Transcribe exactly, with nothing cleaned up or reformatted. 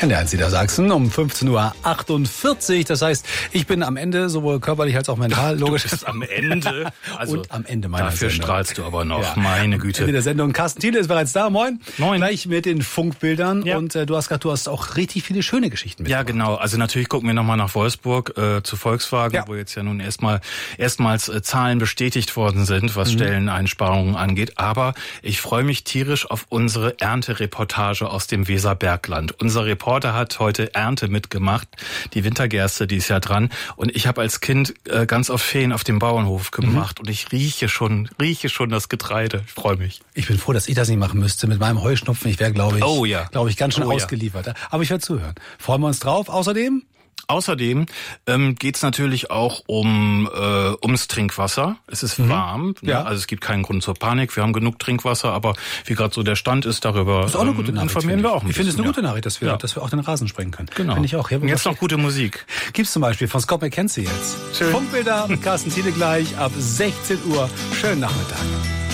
N D eins Niedersachsen um fünfzehn Uhr achtundvierzig. Das heißt, ich bin am Ende, sowohl körperlich als auch mental, logisch. Du bist am Ende. Also und am Ende meiner dafür Sendung. strahlst du aber noch. Ja. Meine Güte. Ende der Sendung. Carsten Thiele ist bereits da. Moin. Moin. Gleich mit den Funkbildern. Ja. Und äh, du hast gerade, du hast auch richtig viele schöne Geschichten mitgebracht. Ja, genau. Also natürlich gucken wir nochmal nach Wolfsburg äh, zu Volkswagen, Ja. wo jetzt ja nun erstmal erstmals äh, Zahlen bestätigt worden sind, was mhm. Stelleneinsparungen angeht. Aber ich freue mich tierisch auf unsere Erntereportage aus dem Weserbergland. Unser Reporter hat heute Ernte mitgemacht, die Wintergerste, die ist ja dran. Und ich habe als Kind äh, ganz oft Ferien auf dem Bauernhof gemacht. Mhm. Und ich rieche schon, rieche schon das Getreide. Ich freue mich. Ich bin froh, dass ich das nicht machen müsste. Mit meinem Heuschnupfen, ich wäre, glaube ich, oh, ja. glaube ich, ganz schön oh, ausgeliefert. Ja. Aber ich werde zuhören. Freuen wir uns drauf. Außerdem... Außerdem ähm, geht es natürlich auch um äh, ums Trinkwasser. Es ist mhm. warm, ne? Ja. Also es gibt keinen Grund zur Panik. Wir haben genug Trinkwasser, aber wie gerade so der Stand ist, darüber das ist auch eine gute Nachricht, informieren wir auch ein Ich finde es eine ja. gute Nachricht, dass wir, ja. dass wir auch den Rasen sprengen können. Genau. Finde ich auch. Und jetzt noch gute Musik. Gibt's zum Beispiel von Scott McKenzie jetzt. Schön. Funkbilder mit Carsten Thiele gleich ab sechzehn Uhr. Schönen Nachmittag.